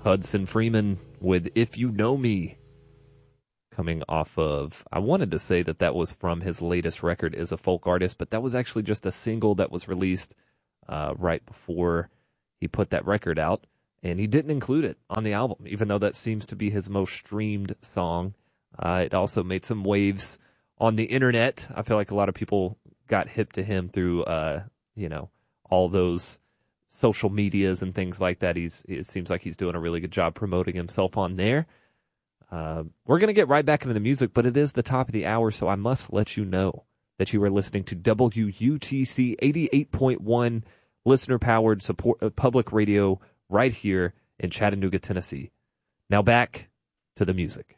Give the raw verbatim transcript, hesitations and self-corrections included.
Hudson Freeman with If You Know Me, coming off of, I wanted to say that that was from his latest record as a folk artist, but that was actually just a single that was released uh, right before he put that record out, and he didn't include it on the album, even though that seems to be his most streamed song. Uh, it also made some waves on the internet. I feel like a lot of people got hip to him through, uh, you know, all those social medias and things like that. He's it seems like he's doing a really good job promoting himself on there. Uh, we're going to get right back into the music, but it is the top of the hour, so I must let you know that you are listening to W U T C eighty-eight point one, listener-powered support uh, public radio right here in Chattanooga, Tennessee. Now back to the music.